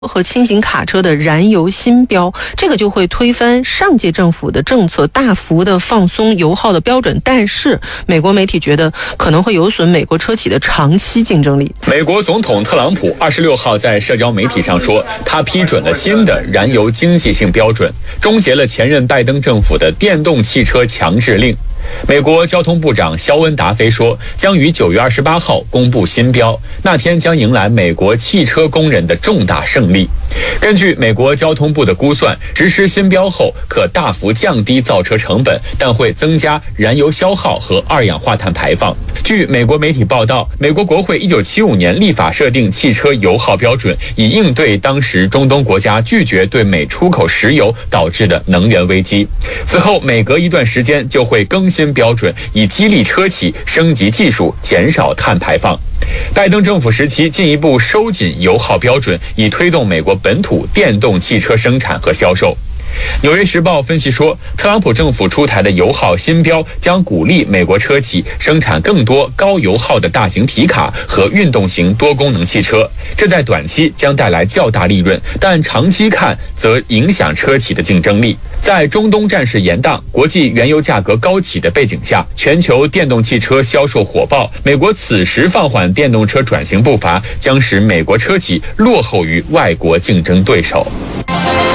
和轻型卡车的燃油新标，这个就会推翻上届政府的政策，大幅的放松油耗的标准。但是美国媒体觉得可能会有损美国车企的长期竞争力。 美国总统特朗普26号在社交媒体上说，他批准了新的燃油经济性标准，终结了前任拜登政府的电动汽车强制令。美国交通部长肖恩·达菲说，将于9月28号公布新标，那天将迎来美国汽车工人的重大胜利。根据美国交通部的估算，实施新标后可大幅降低造车成本，但会增加燃油消耗和二氧化碳排放。据美国媒体报道，美国国会1975年立法设定汽车油耗标准，以应对当时中东国家拒绝对美出口石油导致的能源危机。此后每隔一段时间就会更新标准，以激励车企升级技术，减少碳排放。拜登政府时期进一步收紧油耗标准，以推动美国本土电动汽车生产和销售。纽约时报分析说，特朗普政府出台的油耗新标将鼓励美国车企生产更多高油耗的大型皮卡和运动型多功能汽车，这在短期将带来较大利润，但长期看则影响车企的竞争力。在中东战事延宕、国际原油价格高企的背景下，全球电动汽车销售火爆，美国此时放缓电动车转型步伐，将使美国车企落后于外国竞争对手。